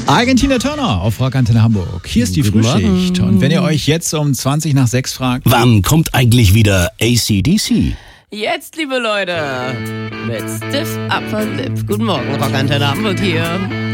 Tina Turner auf Rock Antenne Hamburg. Hier ist die Frühschicht. Und wenn ihr euch jetzt um 20 nach 6 fragt, wann kommt eigentlich wieder AC/DC? Jetzt, liebe Leute, mit Stiff Upper Lip. Guten Morgen, Rock Antenne Hamburg hier.